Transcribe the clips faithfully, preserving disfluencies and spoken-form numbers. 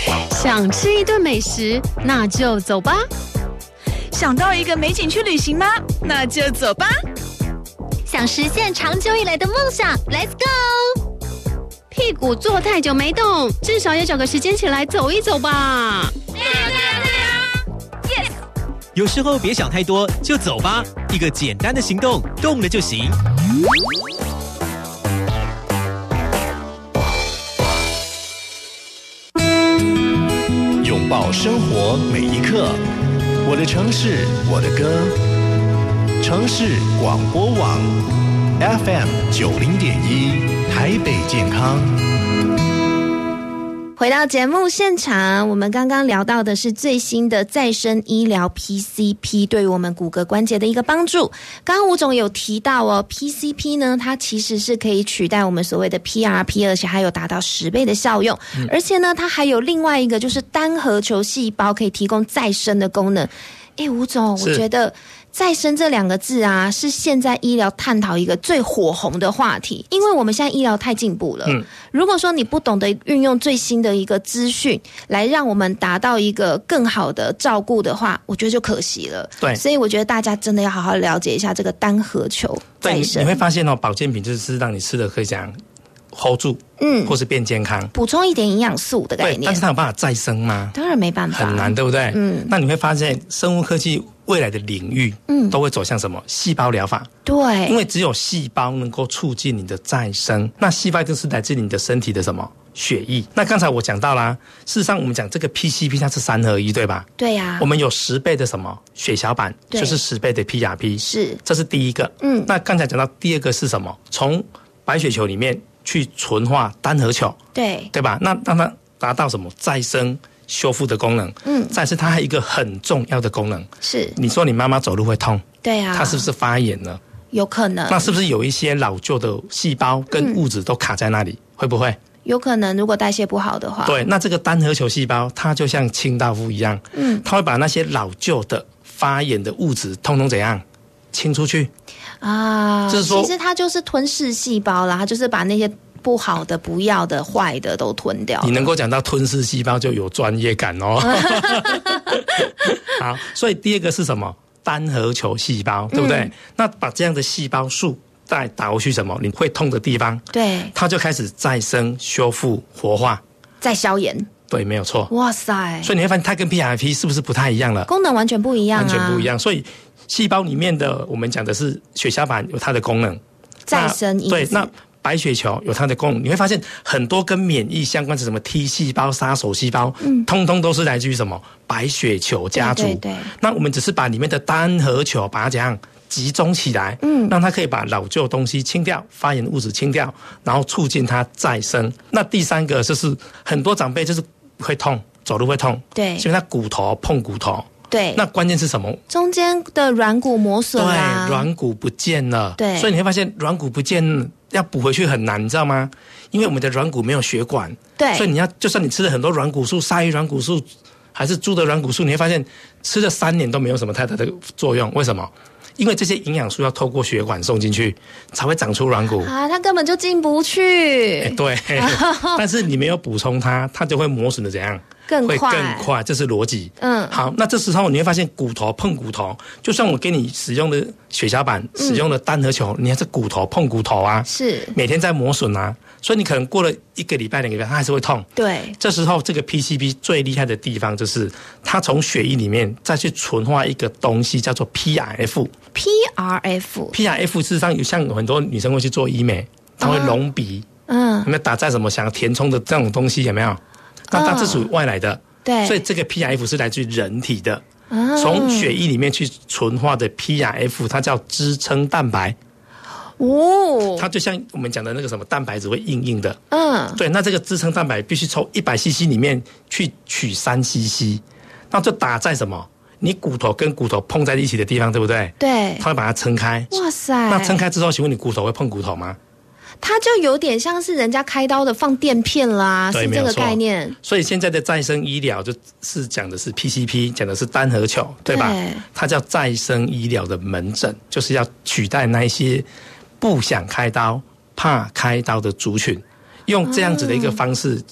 想吃一顿美食，那就走吧。 想到一个美景去旅行吗？那就走吧。 想实现长久以来的梦想 ，Let's go！ 屁股坐太久没动，至少也找个时间起来走一走吧。 对呀对呀对呀 ，Yes！ 有时候别想太多，就走吧，一个简单的行动，动了就行。 拥抱生活每一刻，我的城市，我的歌。城市广播网 F M 九零点一，台北健康。 回到节目现场，我们刚刚聊到的是最新的再生医疗 P C P 对于我们骨骼关节的一个帮助。刚刚吴总有提到哦 ，P C P 呢，它其实是可以取代我们所谓的 P R P， 而且还有达到十倍的效用。嗯、而且呢，它还有另外一个就是单核球细胞可以提供再生的功能。诶，吴总，我觉得再生这两个字啊，是现在医疗探讨一个最火红的话题，因为我们现在医疗太进步了。嗯，如果说你不懂得运用最新的一个资讯来让我们达到一个更好的照顾的话，我觉得就可惜了。 对， 所以我觉得大家真的要好好了解一下这个单核球再生。 对，你会发现哦，保健品就是让你吃的可以讲 hold 住，嗯，或是变健康， 补充一点营养素的概念。 对，但是它有办法再生吗？ 当然没办法， 很难，对不对？嗯，那你会发现生物科技未来的领域，嗯，都会走向什么？细胞疗法。 对， 因为只有细胞能够促进你的再生，那细胞就是来自你的身体的什么？血液。那刚才我讲到啦，事实上我们讲这个 P C P 它是三合一，对吧？ 对呀、啊。 我们有十倍的什么血小板，就是十倍的 P R P， 是， 这是第一个。嗯，那刚才讲到第二个是什么？从白血球里面去纯化单核球， 对， 对吧？那让它达到什么再生修复的功能？嗯，再是它还有一个很重要的功能， 是你说你妈妈走路会痛， 对啊， 它是不是发炎了？ 有可能。 那是不是有一些老旧的细胞跟物质都卡在那里？嗯、会不会？ 有可能，如果代谢不好的话。 对，那这个单核球细胞它就像清道夫一样，嗯，它会把那些老旧的发炎的物质通通怎样清出去啊？就是说，其实它就是吞噬细胞啦，它就是把那些不好的、不要的、坏的都吞掉。 你能够讲到吞噬细胞，就有专业感哦。好，所以第二个是什么？单核球细胞，对不对？嗯、那把这样的细胞数再打过去，什么？你会痛的地方， 对， 它就开始再生、修复、活化， 再消炎。 对，没有错。 哇塞！ 所以你会发现它跟 P R P 是不是不太一样了？ 功能完全不一样、啊， 完全不一样。所以细胞里面的我们讲的是血小板有它的功能， 再生因子。 对，那白血球有它的功能。你会发现很多跟免疫相关的什么 T 细胞、杀手细胞，嗯，通通都是来自于什么白血球家族。 对对对。 那我们只是把里面的单核球把它怎样集中起来，嗯，让它可以把老旧东西清掉，发炎物质清掉，然后促进它再生。那第三个就是很多长辈就是会痛，走路会痛， 对， 所以他骨头碰骨头。 对， 那关键是什么？ 中间的软骨磨损啊， 对，软骨不见了。 对， 所以你会发现软骨不见要补回去很难，你知道吗？因为我们的软骨没有血管， 对， 所以你要就算你吃了很多软骨素、鲨鱼软骨素，还是猪的软骨素，你会发现吃了三年都没有什么太大的作用。为什么？因为这些营养素要透过血管送进去，才会长出软骨啊，它根本就进不去。 欸、对，但是你没有补充它，它就会磨损的怎样？ 更快， 会更快，这是逻辑。 嗯， 好，那这时候你会发现骨头碰骨头，就算我给你使用的血小板、嗯、使用的单核球，你还是骨头碰骨头啊， 是每天在磨损啊，所以你可能过了一个礼拜、两个礼拜，它还是会痛。 对， 这时候这个 P C P 最厉害的地方就是它从血液里面再去纯化一个东西，叫做 P R F。P R F，P R F 事实上有像很多女生会去做医美，她会隆鼻，嗯，有没有打在什么想填充的这种东西有没有？那它这属于外来的， 对， 所以这个 P R F 是来自于人体的，从血液里面去纯化的 P R F， 它叫支撑蛋白。哦，它就像我们讲的那个什么蛋白质会硬硬的，嗯，对，那这个支撑蛋白必须从一百 C C 里面去取三 C C， 那就打在什么？你骨头跟骨头碰在一起的地方，对不对？ 对， 它会把它撑开。 哇塞！ 那撑开之后，请问你骨头会碰骨头吗？ 它就有点像是人家开刀的放垫片啦，是这个概念。 所以现在的再生医疗就是讲的是 P C P， 讲的是单核球，对吧？对，它叫再生医疗的门诊，就是要取代那一些不想开刀、怕开刀的族群，用这样子的一个方式。哦，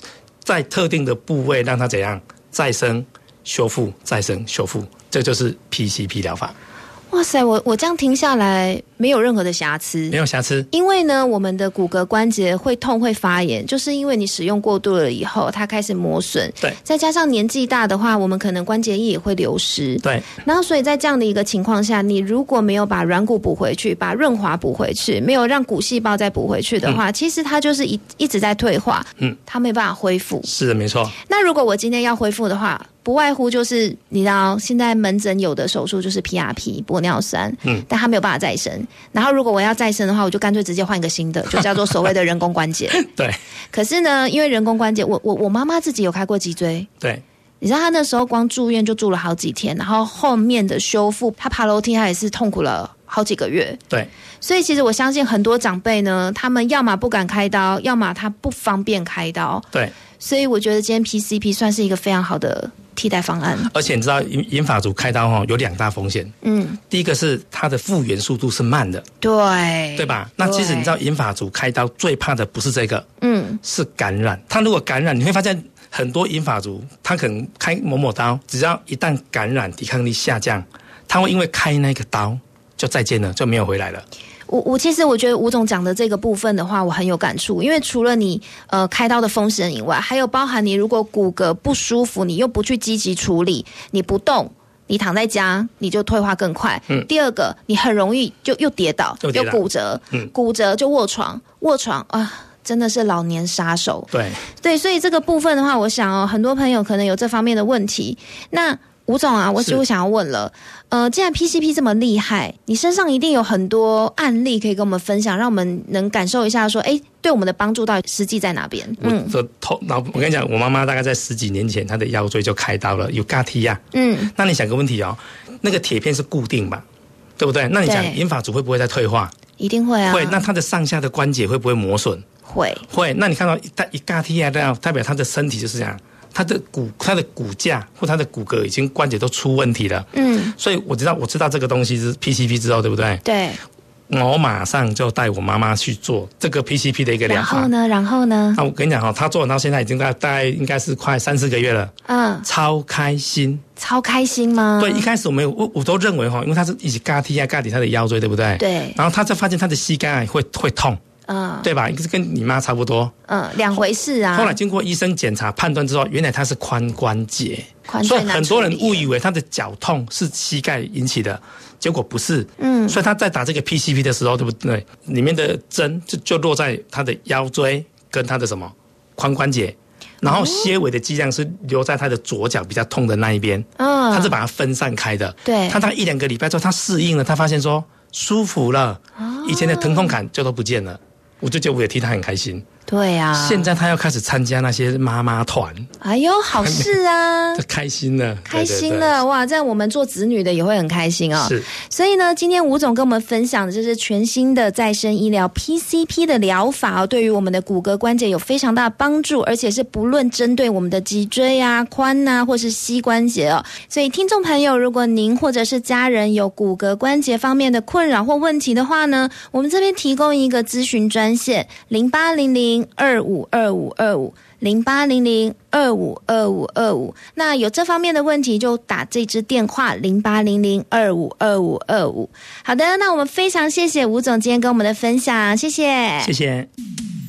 在特定的部位让它怎样再生修复再生修复，这就是 P C P 疗法。 哇塞，我我这样听下来没有任何的瑕疵， 没有瑕疵。 因为呢，我们的骨骼关节会痛会发炎，就是因为你使用过度了以后，它开始磨损。 对， 再加上年纪大的话，我们可能关节液也会流失。 对， 然后所以在这样的一个情况下，你如果没有把软骨补回去，把润滑补回去，没有让骨细胞再补回去的话，嗯、其实它就是一一直在退化，嗯，它没办法恢复。 是的，没错。 那如果我今天要恢复的话，不外乎就是你知道，现在门诊有的手术就是 P R P 玻尿酸，嗯，但它没有办法再生。然后如果我要再生的话，我就干脆直接换一个新的，就叫做所谓的人工关节。 对。 可是呢，因为人工关节，我我我妈妈自己有开过脊椎， 对。 你知道她那时候光住院就住了好几天，然后后面的修复，她爬楼梯她也是痛苦了好几个月。 对。 所以其实我相信很多长辈呢，他们要么不敢开刀，要么他不方便开刀。 对。 所以我觉得今天 P C P 算是一个非常好的替代方案。 而且你知道银银发族开刀哈有两大风险，嗯，第一个是它的复原速度是慢的， 对， 对吧？那其实你知道银发族开刀最怕的不是这个，嗯，是感染。他如果感染，你会发现很多银发族他可能开某某刀，只要一旦感染，抵抗力下降，他会因为开那个刀就再见了，就没有回来了。 我我其实我觉得吴总讲的这个部分的话，我很有感触，因为除了你呃开刀的风险以外，还有包含你如果骨骼不舒服，你又不去积极处理，你不动，你躺在家，你就退化更快。嗯。第二个，你很容易就又跌倒，又, 跌倒又骨折，嗯，骨折就卧床，卧床啊。真的是老年杀手。 对对，所以这个部分的话，我想哦，很多朋友可能有这方面的问题。那吴总啊，我就想要问了，呃，既然 P C P 这么厉害，你身上一定有很多案例可以跟我们分享，让我们能感受一下说，哎，对我们的帮助到底实际在哪边？ 嗯，我头，我跟你讲，我妈妈大概在十几年前，她的腰椎就开刀了，有 G A T 呀。嗯，那你想个问题哦，那个铁片是固定吧，对不对？那你讲银发族会不会再退化？ 一定会啊。 会，那它的上下的关节会不会磨损？ 会会。那你看到一 G A T 啊，代表他的身体就是这样。他的骨、他的骨架或他的骨骼已经关节都出问题了，嗯，所以我知道我知道这个东西是 P C P 之后，对不对？ 对， 我马上就带我妈妈去做这个 P C P 的一个疗法。 然后呢？然后呢？ 那我跟你讲哈，他做到现在已经大概应该是快三四个月了，嗯，超开心， 超开心吗？ 对，一开始我没有，我我都认为哈，因为他是一起嘎踢啊嘎底他的腰椎，对不对？ 对。 然后他才发现他的膝盖会会痛。嗯，对吧？是跟你妈差不多。 嗯，两回事啊。 后来经过医生检查判断之后，原来他是髋关节，所以很多人误以为他的脚痛是膝盖引起的，结果不是。嗯，所以他在打这个 P C P 的时候，对不对？里面的针就就落在他的腰椎跟他的什么髋关节，然后些微的剂量是留在他的左脚比较痛的那一边。嗯，他是把它分散开的。 对， 他大概一两个礼拜之后，他适应了，他发现说舒服了，以前的疼痛感就都不见了。我就觉得我也替他很开心。 对啊， 现在他要开始参加那些妈妈团。 哎呦，好事啊！ 开心了， 开心了，哇！这样我们做子女的也会很开心哦。 是。 所以呢，今天吴总跟我们分享的就是全新的再生医疗 P C P 的疗法哦，对于我们的骨骼关节有非常大的帮助，而且是不论针对我们的脊椎啊、髋啊，或是膝关节哦。所以听众朋友，如果您或者是家人有骨骼关节方面的困扰或问题的话呢，我们这边提供一个咨询专线零八零零二五二五二五。零八零零二五二五二五，那有这方面的问题就打这支电话零八零零二五二五二五。好的，那我们非常谢谢吴总今天跟我们的分享，谢谢， 谢谢。